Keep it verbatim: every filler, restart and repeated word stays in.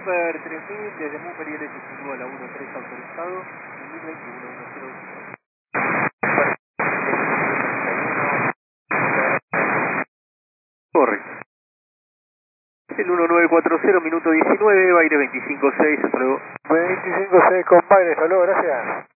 Super tres mil, desde Mumber y L S sitúa la uno tres autorizado, dos mil veintiuno, uno cero uno. Correcto. El uno nueve cuatro cero, minuto diecinueve, Baire veinticinco seis, apruebo. veinticinco seis con Baire, hasta luego, gracias.